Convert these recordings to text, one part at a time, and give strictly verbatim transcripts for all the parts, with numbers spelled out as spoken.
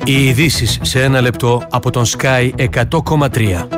Οι ειδήσεις σε ένα λεπτό από τον Sky εκατό κόμμα τρία.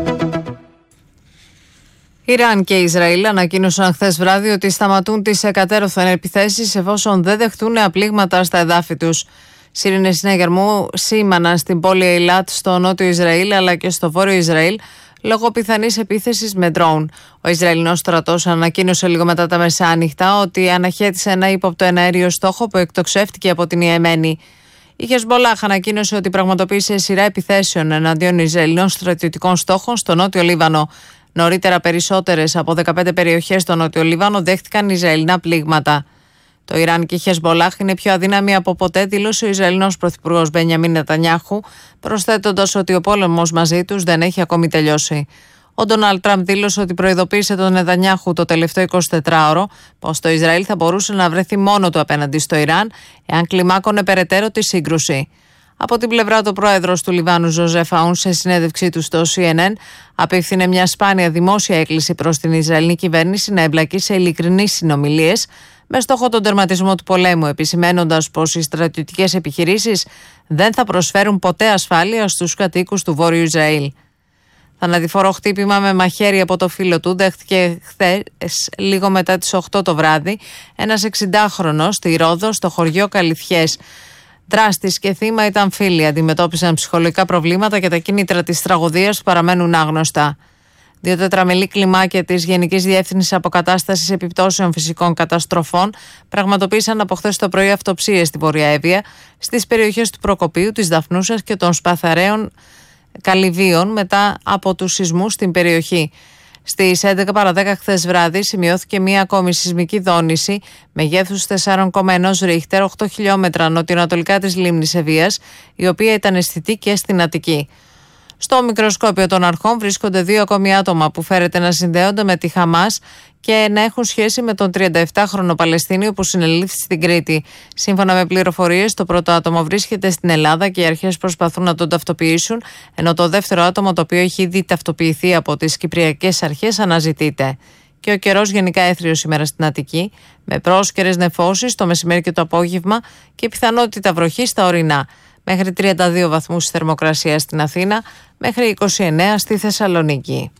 Ιράν και Ισραήλ ανακοίνωσαν χθες βράδυ ότι σταματούν τις εκατέρωθεν επιθέσεις εφόσον δεν δεχτούν απλήγματα στα εδάφη τους. Σύρινες συναγερμού σήμαναν στην πόλη Ειλάτ στο νότιο Ισραήλ αλλά και στο βόρειο Ισραήλ λόγω πιθανής επίθεσης με ντρόουν. Ο Ισραηλινός στρατός ανακοίνωσε λίγο μετά τα μεσάνυχτα ότι αναχέτησε ένα ύποπτο εναέριο στόχο που εκτοξεύτηκε από την Ιεμένη. Η Χεσμπολάχ ανακοίνωσε ότι πραγματοποίησε σειρά επιθέσεων εναντίον Ισραηλινών στρατιωτικών στόχων στο νότιο Λίβανο. Νωρίτερα, περισσότερες από δεκαπέντε περιοχές στο νότιο Λίβανο δέχτηκαν Ισραηλινά πλήγματα. Το Ιράν και η Χεσμπολάχ είναι πιο αδύναμη από ποτέ, δήλωσε ο Ισραηλινός πρωθυπουργός Μπενιαμίν Νετανιάχου, προσθέτοντας ότι ο πόλεμος μαζί τους δεν έχει ακόμη τελειώσει. Ο Ντόναλντ Τραμπ δήλωσε ότι προειδοποίησε τον Νετανιάχου το τελευταίο εικοσιτετράωρο πως το Ισραήλ θα μπορούσε να βρεθεί μόνο του απέναντι στο Ιράν εάν κλιμάκωνε περαιτέρω τη σύγκρουση. Από την πλευρά του πρόεδρος του Λιβάνου, Ζωζεφ Αούν, σε συνέντευξή του στο σι εν εν, απίφθινε μια σπάνια δημόσια έκκληση προς την Ισραηλινή κυβέρνηση να εμπλακεί σε ειλικρινείς συνομιλίες με στόχο τον τερματισμό του πολέμου, επισημένοντας πως οι στρατιωτικές επιχειρήσεις δεν θα προσφέρουν ποτέ ασφάλεια στους κατοίκους του Βόρειου Ισραήλ. Θανατηφόρο χτύπημα με μαχαίρι από το φίλο του δέχτηκε χθες, λίγο μετά τις οκτώ το βράδυ, ένας εξηντάχρονος στη Ρόδο, στο χωριό Καλυθιές. Δράστης και θύμα ήταν φίλοι, αντιμετώπισαν ψυχολογικά προβλήματα και τα κίνητρα της τραγωδίας παραμένουν άγνωστα. Δύο τετραμελή κλιμάκια της Γενικής Διεύθυνσης Αποκατάστασης Επιπτώσεων Φυσικών Καταστροφών πραγματοποίησαν από χθες το πρωί αυτοψίες στη Βόρεια Εύβοια, στις περιοχές του Προκοπίου, της Δαφνούσας και των Σπαθαρέων Καλυβίων μετά από τους σεισμούς στην περιοχή. Στις έντεκα παρά δέκα χθες βράδυ σημειώθηκε μία ακόμη σεισμική δόνηση μεγέθους τέσσερα κόμμα ένα ρίχτερ, οκτώ χιλιόμετρα νοτιοανατολικά της λίμνης Ευβοίας, η οποία ήταν αισθητή και στην Αττική. Στο μικροσκόπιο των αρχών βρίσκονται δύο ακόμη άτομα που φέρεται να συνδέονται με τη Χαμάς και να έχουν σχέση με τον τριανταεπτάχρονο Παλαιστίνιο που συνελήφθη στην Κρήτη. Σύμφωνα με πληροφορίες, το πρώτο άτομο βρίσκεται στην Ελλάδα και οι αρχές προσπαθούν να τον ταυτοποιήσουν, ενώ το δεύτερο άτομο, το οποίο έχει ήδη ταυτοποιηθεί από τις κυπριακές αρχές, αναζητείται. Και ο καιρός γενικά έθριος σήμερα στην Αττική, με πρόσκαιρες νεφώσεις το μεσημέρι και το απόγευμα και πιθανότητα βροχής στα ορεινά. Μέχρι τριάντα δύο βαθμούς θερμοκρασία στην Αθήνα, μέχρι είκοσι εννέα στη Θεσσαλονίκη.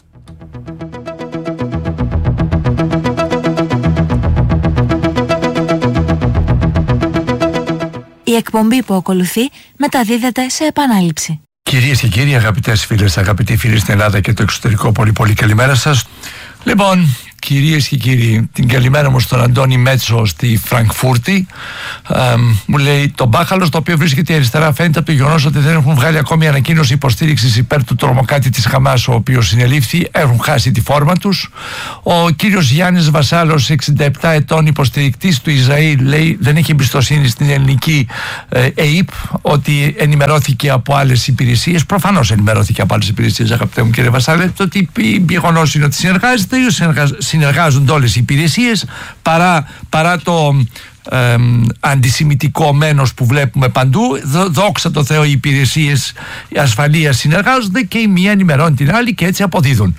Η εκπομπή που ακολουθεί μεταδίδεται σε επανάληψη. Κυρίες και κύριοι, αγαπητές φίλες, αγαπητοί φίλοι στην Ελλάδα και το εξωτερικό, πολύ πολύ καλημέρα σας. Λοιπόν, κυρίες και κύριοι, την καλημέρα μου στον Αντώνη Μέτσο στη Φραγκφούρτη. Ε, μου λέει το μπάχαλο, το οποίο βρίσκεται αριστερά, φαίνεται από το γεγονός ότι δεν έχουν βγάλει ακόμη ανακοίνωση υποστήριξης υπέρ του τρομοκράτη της Χαμάς, ο οποίος συνελήφθη, έχουν χάσει τη φόρμα τους. Ο κύριος Γιάννης Βασάλος, εξήντα επτά ετών, υποστηρικτής του Ισραήλ, λέει δεν έχει εμπιστοσύνη στην ελληνική ε, ΕΙΠ, ότι ενημερώθηκε από άλλες υπηρεσίες. Προφανώς ενημερώθηκε από άλλες υπηρεσίες, αγαπητέ μου κύριε Βασάλε, το ότι γεγονός είναι ότι συνεργάζεται. Συνεργάζονται όλες οι υπηρεσίες παρά, παρά το ε, αντισημιτικό μένος που βλέπουμε παντού. Δόξα τω Θεώ, οι υπηρεσίες ασφαλείας συνεργάζονται και η μία ενημερώνει την άλλη και έτσι αποδίδουν.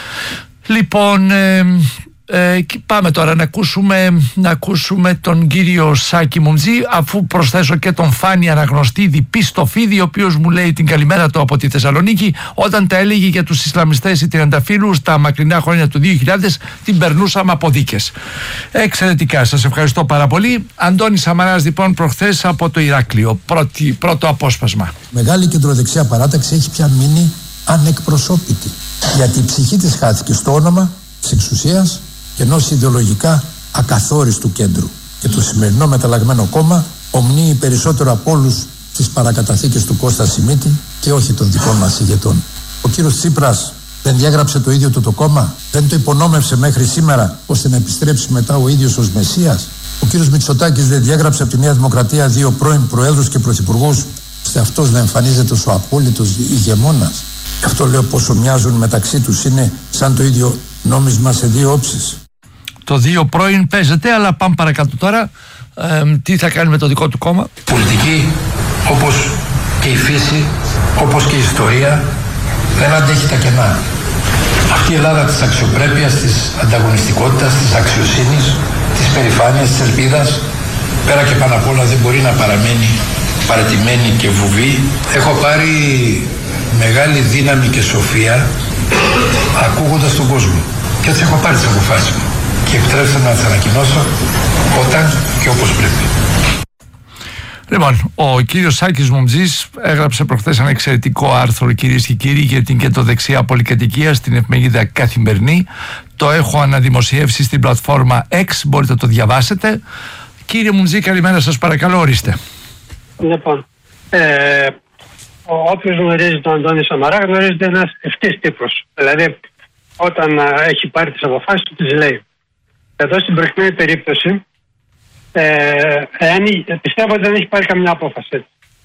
Λοιπόν, ε, ε, πάμε τώρα να ακούσουμε, να ακούσουμε τον κύριο Σάκη Μουμτζή, αφού προσθέσω και τον Φάνη Αναγνωστίδη Πιστοφίδη, ο οποίος μου λέει την καλημέρα του από τη Θεσσαλονίκη, όταν τα έλεγε για τους Ισλαμιστές οι τριανταφύλους στα μακρινά χρόνια του δύο χιλιάδες, την περνούσαμε από δίκες. Εξαιρετικά, σας ευχαριστώ πάρα πολύ. Αντώνης Σαμαράς λοιπόν προχθές από το Ηράκλειο, πρώτη, πρώτο απόσπασμα. Μεγάλη κεντροδεξιά παράταξη έχει πια μείνει ανεκπροσώπητη, γιατί η ψυχή της χάθηκε στο όνομα της εξουσίας και ενός ιδεολογικά ακαθόριστου κέντρου. Και το σημερινό μεταλλαγμένο κόμμα ομνύει περισσότερο από όλους τις παρακαταθήκες του Κώστα Σιμίτη και όχι των δικών μας ηγετών. Ο κύριος Τσίπρας δεν διάγραψε το ίδιο του το κόμμα, δεν το υπονόμευσε μέχρι σήμερα ώστε να επιστρέψει μετά ο ίδιος ως Μεσσίας. Ο κύριος Μητσοτάκης δεν διάγραψε από τη Νέα Δημοκρατία δύο πρώην προέδρους και πρωθυπουργούς ώστε αυτός να εμφανίζεται ως ο απόλυτος ηγεμόνας. Γι' αυτό λέω πόσο μοιάζουν μεταξύ τους, είναι σαν το ίδιο νόμισμα σε δύο όψεις. Το δύο πρώην παίζεται, αλλά πάμε παρακάτω τώρα. Ε, τι θα κάνει με το δικό του κόμμα. Πολιτική, όπως και η φύση, όπως και η ιστορία, δεν αντέχει τα κενά. Αυτή η Ελλάδα της αξιοπρέπειας, της ανταγωνιστικότητας, της αξιοσύνης, της περηφάνειας, της ελπίδας, πέρα και πάνω απ' όλα δεν μπορεί να παραμένει παρατημένη και βουβή. Έχω πάρει μεγάλη δύναμη και σοφία ακούγοντας τον κόσμο. Και έτσι έχω πάρει τις αποφάσεις μου. Και επιτρέψτε να τις ανακοινώσω όταν και όπως πρέπει. Λοιπόν, ο κύριος Σάκης Μουμτζής έγραψε προχθές ένα εξαιρετικό άρθρο, κυρίες και κύριοι, για την κεντροδεξιά πολυκατοικία στην εφημερίδα Καθημερινή. Το έχω αναδημοσιεύσει στην πλατφόρμα X, μπορείτε να το διαβάσετε. Κύριε Μουμτζή, καλημέρα σας, παρακαλώ, ορίστε. Λοιπόν, ε, όποιος γνωρίζει τον Αντώνη Σαμαρά γνωρίζεται ένας ευτής τύπος. Δηλαδή, όταν α, έχει πάρει τις αποφάσεις του, τις λέει. Εδώ στην προηγούμενη περίπτωση, ε, εάν, πιστεύω ότι δεν έχει πάρει καμιά απόφαση.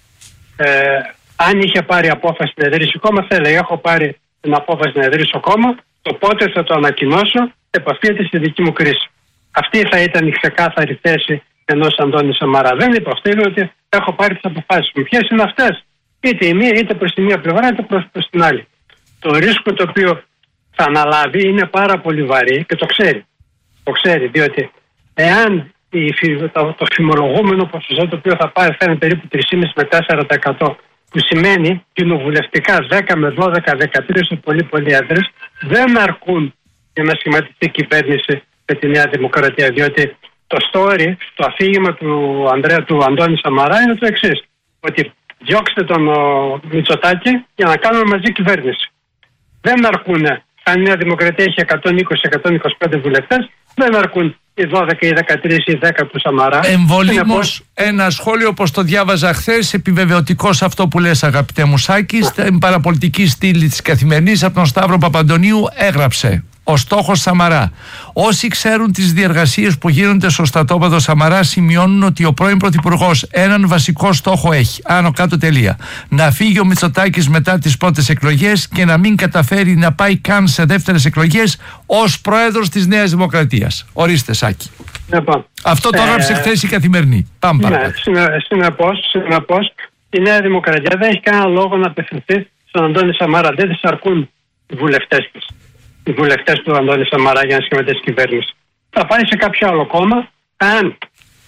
Ε, αν είχε πάρει απόφαση να ιδρύσει κόμμα, θα έλεγε: έχω πάρει την απόφαση να ιδρύσω κόμμα, το πότε θα το ανακοινώσω, επαφίεται στη δική μου κρίση. Αυτή θα ήταν η ξεκάθαρη θέση ενός Αντώνη Σαμαρά. Δεν είπε αυτό, είπε ότι έχω πάρει τις αποφάσεις μου. Ποιες είναι αυτές? Είτε η μία, είτε προς τη μία πλευρά, είτε προς, προς την άλλη. Το ρίσκο το οποίο θα αναλάβει είναι πάρα πολύ βαρύ και το ξέρει. Το ξέρει, διότι εάν η, το, το φημολογούμενο ποσοστό το οποίο θα πάρει θα είναι περίπου τρία κόμμα πέντε με τέσσερα τοις εκατό, που σημαίνει κοινοβουλευτικά δέκα με δώδεκα δεκατρία σε πολύ πολύ έδρες, δεν αρκούν για να σχηματιστεί κυβέρνηση με τη Νέα Δημοκρατία. Διότι το story, το αφήγημα του, Ανδρέα, του Αντώνη Σαμαρά είναι το εξής: ότι διώξτε τον ο, Μητσοτάκη για να κάνουμε μαζί κυβέρνηση. Δεν αρκούν, αν η Νέα Δημοκρατία έχει εκατόν είκοσι με εκατόν είκοσι πέντε βουλευτές, δεν αρκούν οι δώδεκα, οι δεκατρία ή οι δέκα του Σαμαρά. Εμβολήμως, ένα σχόλιο όπως το διάβαζα χθες, επιβεβαιωτικό σε αυτό που λες, αγαπητέ μου Σάκη, στην παραπολιτική στήλη της Καθημερινής από τον Σταύρο Παπαντονίου έγραψε: ο στόχος Σαμαρά. Όσοι ξέρουν τις διεργασίες που γίνονται στο στρατόπεδο Σαμαρά σημειώνουν ότι ο πρώην Πρωθυπουργός έναν βασικό στόχο έχει. Άνω κάτω τελεία. Να φύγει ο Μητσοτάκης μετά τις πρώτες εκλογές και να μην καταφέρει να πάει καν σε δεύτερες εκλογές ως πρόεδρος της Νέας Δημοκρατίας. Ορίστε, Σάκη. Λοιπόν, αυτό το έγραψε ε, χθες η Καθημερινή. Πάμε παρακάτω. Ναι, συνεπώς, συνεπώς, η Νέα Δημοκρατία δεν έχει κανένα λόγο να απευθυνθεί στον Αντώνη Σαμαρά. Δεν της αρκούν οι βουλευτές της. Οι βουλευτές του Αντώνη Σαμαρά για να σχηματίσει κυβέρνηση. Θα πάει σε κάποιο άλλο κόμμα, εάν,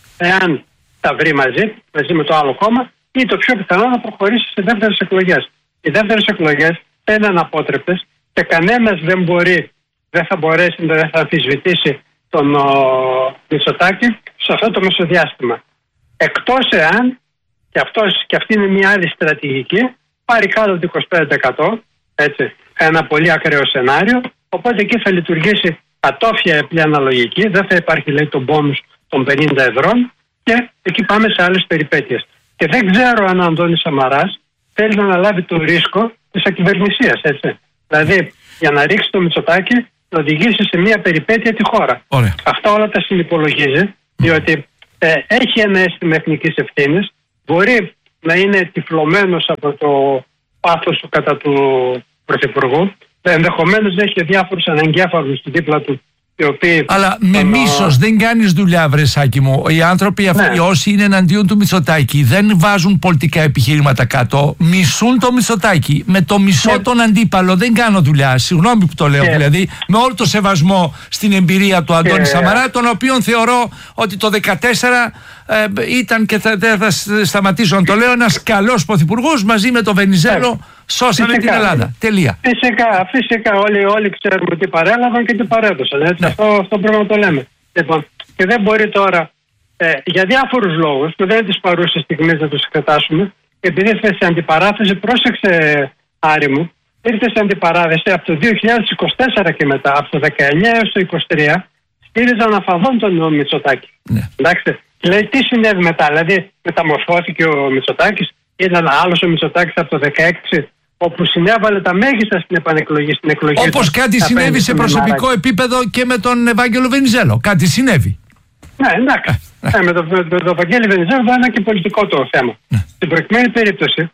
εάν τα βρει μαζί, μαζί με το άλλο κόμμα, ή το πιο πιθανό να προχωρήσει σε δεύτερες εκλογές. Οι δεύτερες εκλογές θα είναι αναπότρεπτες και κανένας δεν μπορεί, δεν θα μπορέσει, δεν θα αμφισβητήσει τον ο, Μητσοτάκη σε αυτό το μεσοδιάστημα. Εκτός εάν, και, αυτός, και αυτή είναι μια άλλη στρατηγική, πάρει κάτω το είκοσι πέντε τοις εκατό, έτσι, ένα πολύ ακραίο σενάριο. Οπότε εκεί θα λειτουργήσει κατόφια απλή αναλογική, δεν θα υπάρχει, λέει, το μπόνους των πενήντα ευρώ και εκεί πάμε σε άλλες περιπέτειες. Και δεν ξέρω αν ο Αντώνης Σαμαράς θέλει να αναλάβει το ρίσκο της ακυβερνησίας, έτσι. Δηλαδή, για να ρίξει το Μητσοτάκη, να οδηγήσει σε μια περιπέτεια τη χώρα. Ωραία. Αυτά όλα τα συνυπολογίζει, διότι ε, έχει ένα αίσθημα εθνικής ευθύνης, μπορεί να είναι τυφλωμένος από το πάθος του κατά του Πρωθυπουργού. Ενδεχομένως έχει διάφορους αναγκέφαλους στην δίπλα του, οι οποίοι. Αλλά με τον... μίσος δεν κάνεις δουλειά, βρε Σάκη μου. Οι άνθρωποι αυτοί, ναι, όσοι είναι εναντίον του Μητσοτάκη, δεν βάζουν πολιτικά επιχειρήματα κάτω. Μισούν το Μητσοτάκη. Με το μισό, ναι, τον αντίπαλο δεν κάνω δουλειά. Συγγνώμη που το λέω, και... δηλαδή, με όλο το σεβασμό στην εμπειρία του Αντώνη και... Σαμαρά, τον οποίον θεωρώ ότι το δεκατέσσερα ε, ήταν και θα, θα σταματήσω να το λέω, ένας καλός πρωθυπουργός μαζί με τον Βενιζέλο. Ναι. Σώσανε την Ελλάδα. Τελεία. Φυσικά, φυσικά όλοι, όλοι ξέρουμε τι παρέλαβαν και τι παρέδωσαν. Έτσι. Ναι. Αυτό, αυτό πρέπει να το λέμε. Λοιπόν, και δεν μπορεί τώρα ε, για διάφορους λόγους που δεν είναι τις παρούσες στιγμές να τους εξετάσουμε, επειδή ήρθε σε αντιπαράθεση, πρόσεξε Άρη μου, ήρθε σε αντιπαράθεση από το δύο χιλιάδες είκοσι τέσσερα και μετά, από το δεκαεννιά έως το είκοσι τρία, στήριζαν αφαδόν τον Μητσοτάκη. Ναι. Εντάξει. Λέει, τι συνέβη μετά, δηλαδή μεταμορφώθηκε ο Μητσοτάκης, ήταν άλλος ο Μητσοτάκης από το δεκαέξι, όπου συνέβαλε τα μέγιστα στην επανεκλογή, στην εκλογή. Όπως κάτι συνέβη σε προσωπικό Μαράκη. επίπεδο και με τον Ευάγγελο Βενιζέλο. Κάτι συνέβη. Ναι, εντάξει. Ε, ε. με τον με το Ευάγγελο Βενιζέλο θα είναι και πολιτικό το θέμα. Ναι. Στην προκειμένη περίπτωση,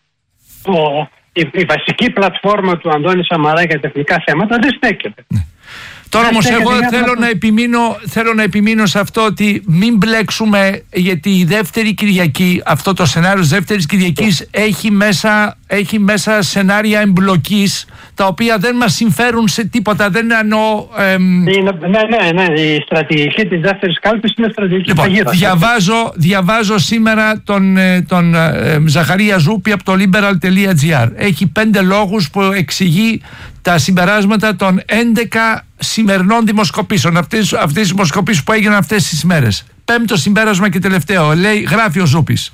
ο, η, η βασική πλατφόρμα του Αντώνη Σαμαρά για τεχνικά θέματα δεν στέκεται. Ναι. Τώρα όμως εγώ θέλω να, επιμείνω, θέλω να επιμείνω σε αυτό ότι μην μπλέξουμε, γιατί η δεύτερη Κυριακή, αυτό το σενάριο της δεύτερης Κυριακής έχει μέσα, έχει μέσα σενάρια εμπλοκής τα οποία δεν μας συμφέρουν σε τίποτα. Δεν εννοώ. Εμ... Ναι, ναι, ναι. Η στρατηγική της δεύτερης κάλπης είναι στρατηγική λοιπόν, παγίδα. Διαβάζω, διαβάζω σήμερα τον, τον ε, Ζαχαρία Ζούπη από το liberal τελεία τζι άρ. Έχει πέντε λόγους που εξηγεί τα συμπεράσματα των έντεκα σημερινών δημοσκοπήσεων, αυτές, αυτές τις δημοσκοπήσεις που έγιναν αυτές τις μέρες. Πέμπτο συμπέρασμα και τελευταίο, λέει, γράφει ο Ζούπης.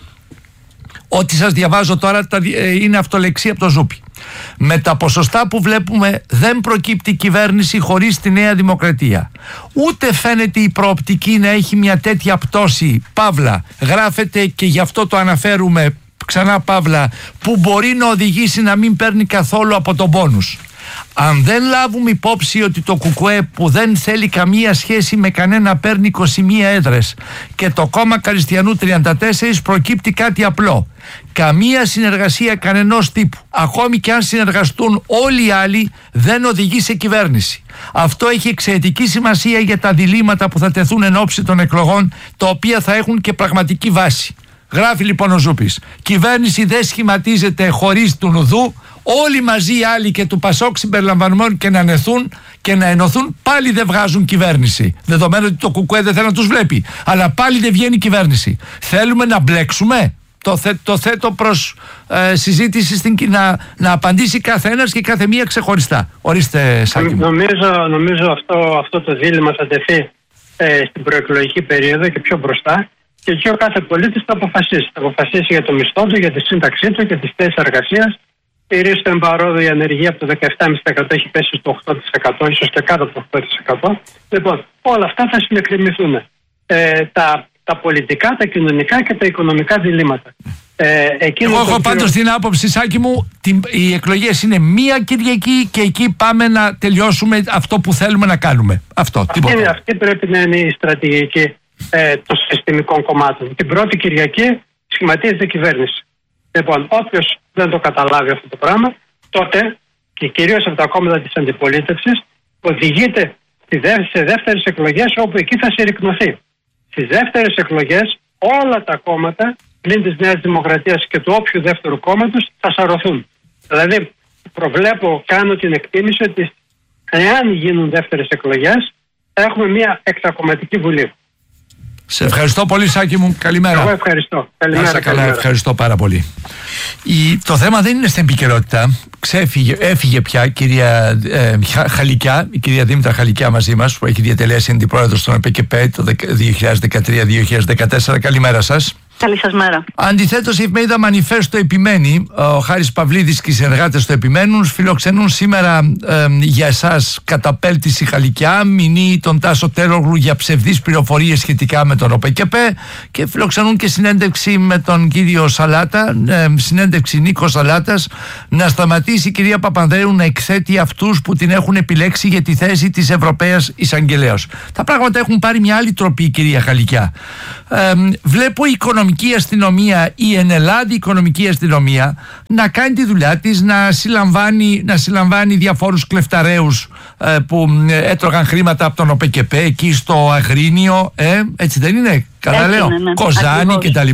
Ό,τι σας διαβάζω τώρα είναι αυτολεξία από το Ζούπη. Με τα ποσοστά που βλέπουμε δεν προκύπτει κυβέρνηση χωρίς τη Νέα Δημοκρατία. Ούτε φαίνεται η προοπτική να έχει μια τέτοια πτώση, παύλα, γράφεται και γι' αυτό το αναφέρουμε ξανά παύλα, που μπορεί να οδηγήσει να μην παίρνει καθόλου από τον πόνους. Αν δεν λάβουμε υπόψη ότι το ΚΚΕ που δεν θέλει καμία σχέση με κανένα παίρνει είκοσι μία έδρες και το κόμμα Καριστιανού τριάντα τέσσερα, προκύπτει κάτι απλό. Καμία συνεργασία κανενός τύπου, ακόμη και αν συνεργαστούν όλοι οι άλλοι, δεν οδηγεί σε κυβέρνηση. Αυτό έχει εξαιρετική σημασία για τα διλήμματα που θα τεθούν εν ώψη των εκλογών, τα οποία θα έχουν και πραγματική βάση. Γράφει λοιπόν ο Ζούπης, κυβέρνηση δεν σχηματίζεται χωρίς του Νουδού, όλοι μαζί οι άλλοι και του Πασόκ συμπεριλαμβανομένων και να ενωθούν και να ενωθούν, πάλι δεν βγάζουν κυβέρνηση. Δεδομένου ότι το ΚΚΕ δεν θέλει να τους βλέπει. Αλλά πάλι δεν βγαίνει κυβέρνηση. Θέλουμε να μπλέξουμε. Το, θε, το θέτω προς ε, συζήτηση στην, να, να απαντήσει κάθε ένας και κάθε μία ξεχωριστά. Ορίστε, Σάκη. Νομίζω, νομίζω αυτό, αυτό το δίλημμα θα τεθεί ε, στην προεκλογική περίοδο και πιο μπροστά. Και εκεί ο κάθε πολίτης θα αποφασίσει. Θα αποφασίσει για το μισθό του, για τη σύνταξή του, για τις θέσεις εργασίας. Κυρίως στο εμπαρόδο η ανεργία από το δεκαεπτά κόμμα πέντε τοις εκατό έχει πέσει στο οκτώ τοις εκατό, ίσως και κάτω από το οκτώ τοις εκατό. Λοιπόν, όλα αυτά θα συνεκκρεμηθούν. Ε, τα, τα πολιτικά, τα κοινωνικά και τα οικονομικά διλήμματα. Ε, Εγώ έχω πάντως την άποψη, Σάκη μου, την, οι εκλογές είναι μία Κυριακή και εκεί πάμε να τελειώσουμε αυτό που θέλουμε να κάνουμε. Αυτό, αυτή, αυτή πρέπει να είναι η στρατηγική ε, των συστημικών κομμάτων. Την πρώτη Κυριακή σχηματίζεται κυβέρνηση. Λοιπόν, όποιος δεν το καταλάβει αυτό το πράγμα, τότε και κυρίως από τα κόμματα της αντιπολίτευσης οδηγείται σε δεύτερες εκλογές, όπου εκεί θα συρρικνωθεί. Στις δεύτερες εκλογές όλα τα κόμματα πλην της Νέας Δημοκρατίας και του όποιου δεύτερου κόμματος θα σαρωθούν. Δηλαδή προβλέπω, κάνω την εκτίμηση ότι εάν γίνουν δεύτερες εκλογές θα έχουμε μια εξακομματική βουλή. Σε ευχαριστώ πολύ, Σάκη μου. Καλημέρα. Εγώ ευχαριστώ. Καλημέρα. Καλά, καλημέρα. Ευχαριστώ πάρα πολύ. Η, το θέμα δεν είναι στην επικαιρότητα. Ξέφυγε, έφυγε πια η κυρία ε, Χαλικιά, η κυρία Δήμητρα Χαλικιά μαζί μας, που έχει διατελέσει αντιπρόεδρος στον ΕΠΚΠ το δύο χιλιάδες δεκατρία δύο χιλιάδες δεκατέσσερα. Καλημέρα σας. Καλή σας μέρα. Αντιθέτως, η εφημερίδα Μανιφέστο επιμένει, ο Χάρης Παυλίδης και οι συνεργάτες του επιμένουν, φιλοξενούν σήμερα ε, για εσάς καταπέλτηση Χαλικιά, μηνύει τον Τάσο Τελόγλου για ψευδείς πληροφορίες σχετικά με τον ΟΠΚΠ και φιλοξενούν και συνέντευξη με τον κύριο Σαλάτα, ε, συνέντευξη Νίκο Σαλάτας, να σταματήσει η κυρία Παπανδρέου να εκθέτει αυτούς που την έχουν επιλέξει για τη θέση της Ευρωπαίας Εισαγγελέως. Τα πράγματα έχουν πάρει μια άλλη τροπή, κυρία Χαλικιά. Ε, βλέπω η οικονομική αστυνομία, η ενελλάδη οικονομική αστυνομία να κάνει τη δουλειά της, να συλλαμβάνει, να συλλαμβάνει διαφόρους κλεφταρέους ε, που έτρωγαν χρήματα από τον ΟΠΚΠ εκεί στο Αγρίνιο, ε, έτσι δεν είναι, καλά λέω, ναι, ναι. Κοζάνη κτλ.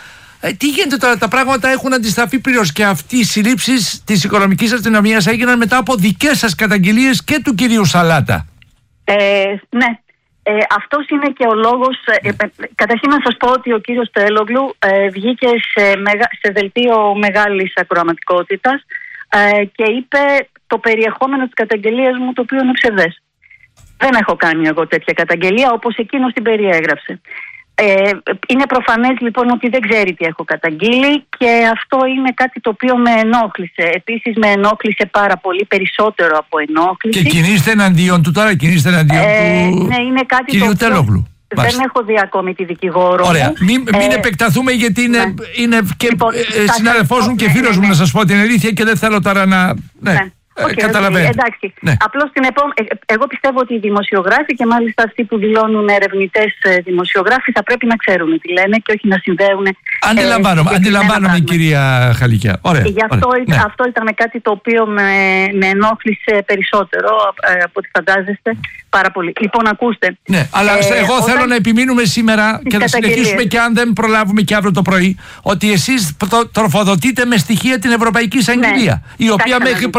Ε, τι γίνεται τώρα, τα πράγματα έχουν αντιστραφεί πλήρως και αυτοί οι συλλήψεις της οικονομικής αστυνομίας έγιναν μετά από δικές σας καταγγελίες και του κυρίου Σαλάτα. Ε, ναι. Ε, αυτός είναι και ο λόγος. Ε, καταρχήν να σας πω ότι ο κύριος Τελόγλου ε, βγήκε σε, μεγα, σε δελτίο μεγάλης ακροαματικότητας ε, και είπε το περιεχόμενο της καταγγελίας μου, το οποίο είναι ψευδές. Δεν έχω κάνει εγώ τέτοια καταγγελία όπως εκείνος την περιέγραψε. Ε, είναι προφανές λοιπόν ότι δεν ξέρει τι έχω καταγγείλει και αυτό είναι κάτι το οποίο με ενόχλησε. Επίσης με ενόχλησε πάρα πολύ, περισσότερο από ενόχληση. Και κινείστε εναντίον του τώρα, κινείστε εναντίον ε, του ναι, είναι κάτι κυρίου το Τελόγλου. Δεν Μάλιστα. έχω δει ακόμη τη δικηγόρο. Ωραία. μου. Μην, μην ε, επεκταθούμε γιατί είναι, ναι. είναι και λοιπόν, ε, συναδελφός μου και ναι, φίλος ναι, μου, ναι. να σας πω την αλήθεια, και δεν θέλω τώρα να... Ναι. ναι. Okay, καταλαβαίνετε. Okay, εντάξει. Ναι. Απλώς την επό... εγώ πιστεύω ότι οι δημοσιογράφοι και μάλιστα αυτοί που δηλώνουν ερευνητές δημοσιογράφοι θα πρέπει να ξέρουν τι λένε και όχι να συνδέουν. Αντιλαμβάνομαι, ε, αντιλαμβάνομαι κυρία Χαλικιά. Ωραία. Και γι' αυτό, ωραία. Ήταν, ναι. αυτό ήταν κάτι το οποίο με, με ενόχλησε περισσότερο ε, από ό,τι φαντάζεστε πάρα πολύ. Λοιπόν, ακούστε. Ναι, αλλά ε, εγώ όταν... θέλω να επιμείνουμε σήμερα και να συνεχίσουμε και αν δεν προλάβουμε και αύριο το πρωί, ότι εσείς τροφοδοτείτε με στοιχεία την Ευρωπαϊκή Εισαγγελία, ναι. η οποία μέχρι πρώτη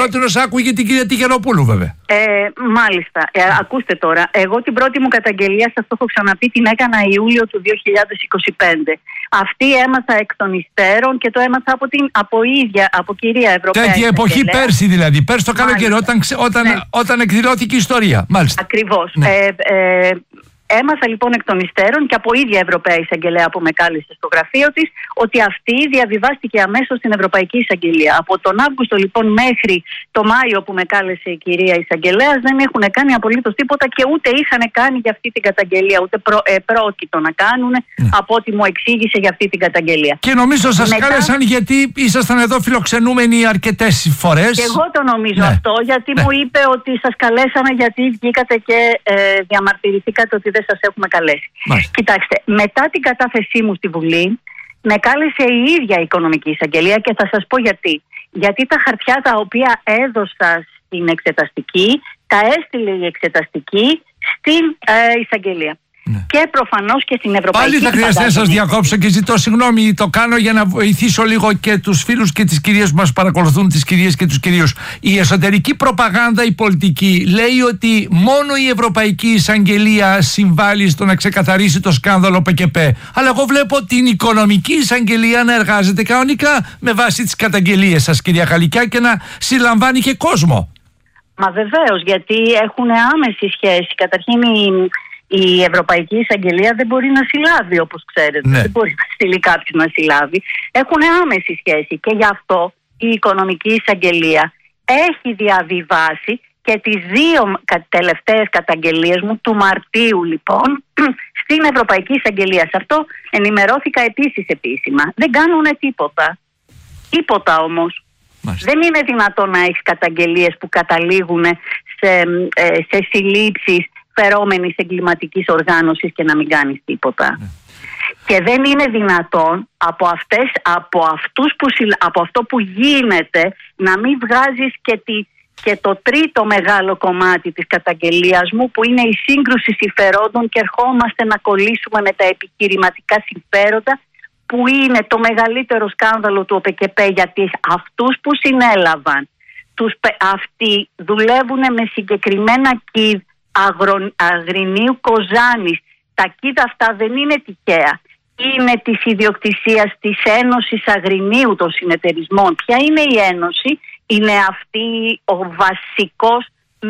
άκουγε την κυρία Τιγεροπούλου, βέβαια. Ε, μάλιστα. Ε, ακούστε τώρα. Εγώ την πρώτη μου καταγγελία, σας το έχω ξαναπεί, την έκανα Ιούλιο του δύο χιλιάδες είκοσι πέντε. Αυτή έμαθα εκ των υστέρων και το έμαθα από, την, από ίδια, από κυρία Ευρωπαία. Τέτοια εποχή πέρσι δηλαδή. Πέρσι το καλοκαίρι, όταν, όταν, ναι. όταν εκδηλώθηκε η ιστορία. Μάλιστα. Ακριβώς. Ναι. Ε, ε, Έμαθα λοιπόν εκ των υστέρων και από ίδια Ευρωπαία Εισαγγελέα που με κάλεσε στο γραφείο της ότι αυτή διαβιβάστηκε αμέσως στην Ευρωπαϊκή Εισαγγελία. Από τον Αύγουστο λοιπόν μέχρι το Μάιο που με κάλεσε η κυρία Εισαγγελέας δεν έχουν κάνει απολύτως τίποτα και ούτε είχαν κάνει για αυτή την καταγγελία, ούτε προ, ε, πρόκειτο να κάνουν ναι. από ό,τι μου εξήγησε για αυτή την καταγγελία. Και νομίζω σας Μετά... κάλεσαν γιατί ήσασταν εδώ φιλοξενούμενοι αρκετές φορές. Και εγώ το νομίζω ναι. αυτό, γιατί ναι. μου είπε ότι σας καλέσαμε γιατί βγήκατε και ε, διαμαρτυρηθήκατε ότι δεν σας έχουμε καλέσει. Μάλιστα. Κοιτάξτε, μετά την κατάθεσή μου στη Βουλή, με κάλεσε η ίδια η Οικονομική Εισαγγελία και θα σας πω γιατί. Γιατί τα χαρτιά τα οποία έδωσα στην εξεταστική, τα έστειλε η εξεταστική στην ε, εισαγγελία. Ναι. Και προφανώς και στην Ευρωπαϊκή. Πάλι θα χρειαστεί να σας διακόψω και ζητώ συγγνώμη. Το κάνω για να βοηθήσω λίγο και τους φίλους και τις κυρίες που μας παρακολουθούν, τις κυρίες και τους κυρίους. Η εσωτερική προπαγάνδα, η πολιτική, λέει ότι μόνο η Ευρωπαϊκή Εισαγγελία συμβάλλει στο να ξεκαθαρίσει το σκάνδαλο ΠΚΠ. Αλλά εγώ βλέπω την Οικονομική Εισαγγελία να εργάζεται κανονικά με βάση τις καταγγελίες σας, κυρία Χαλικιά, και να συλλαμβάνει και κόσμο. Μα βεβαίως, γιατί έχουν άμεση σχέση. Καταρχήν η. Η Ευρωπαϊκή Εισαγγελία δεν μπορεί να συλλάβει, όπως ξέρετε. Ναι. Δεν μπορεί να στείλει κάποιους να συλλάβει. Έχουν άμεση σχέση και γι' αυτό η Οικονομική Εισαγγελία έχει διαβιβάσει και τις δύο τελευταίες καταγγελίες μου του Μαρτίου λοιπόν στην Ευρωπαϊκή Εισαγγελία. Σε αυτό ενημερώθηκα επίσης επίσημα. Δεν κάνουν τίποτα. Τίποτα όμως. Μάλιστα. Δεν είναι δυνατόν να έχεις καταγγελίες που καταλήγουν σε, σε συλλήψεις φερόμενης εγκληματικής οργάνωσης και να μην κάνεις τίποτα. Ναι. Και δεν είναι δυνατόν από, αυτές, από, αυτούς που, από αυτό που γίνεται να μην βγάζεις και, τη, και το τρίτο μεγάλο κομμάτι της καταγγελίας μου, που είναι η σύγκρουση συμφερόντων, και ερχόμαστε να κολλήσουμε με τα επιχειρηματικά συμφέροντα, που είναι το μεγαλύτερο σκάνδαλο του ΟΠΚΠ, γιατί αυτούς που συνέλαβαν, τους, αυτοί δουλεύουν με συγκεκριμένα κίδ Αγρο, Αγρινίου Κοζάνης. Τα κίδα αυτά δεν είναι τυχαία. Είναι της ιδιοκτησίας της Ένωσης Αγρινίου των συνεταιρισμών. Ποια είναι η Ένωση? Είναι αυτή ο βασικός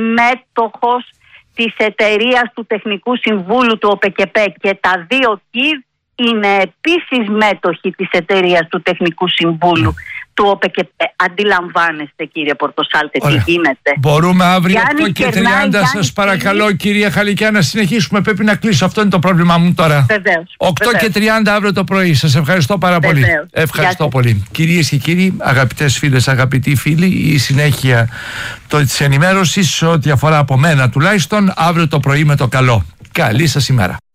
μέτοχος της εταιρείας του Τεχνικού Συμβούλου του ΟΠΚΠ, και τα δύο κίδ είναι επίσης μέτοχοι της εταιρείας του Τεχνικού Συμβούλου του ΟΠΚΠ. Αντιλαμβάνεστε, κύριε Πορτοσάλτε, τι γίνεται? Μπορούμε αύριο οκτώ και τριάντα, σας παρακαλώ, Γιάννη... κυρία Χαλικιά, να συνεχίσουμε. Πρέπει να κλείσω. Αυτό είναι το πρόβλημά μου τώρα. Βεβαίως. οκτώ και τριάντα αύριο το πρωί. Σας ευχαριστώ πάρα πολύ. Βεβαίως. Ευχαριστώ πολύ. Κυρίες και κύριοι, αγαπητές φίλες, αγαπητοί φίλοι, η συνέχεια της ενημέρωσης ό,τι αφορά από μένα τουλάχιστον αύριο το πρωί με το καλό. Καλή σας ημέρα.